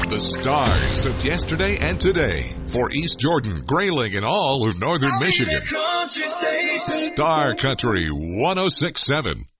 The stars of yesterday and today for East Jordan, Grayling, and all of northern Michigan. Star Country 106.7.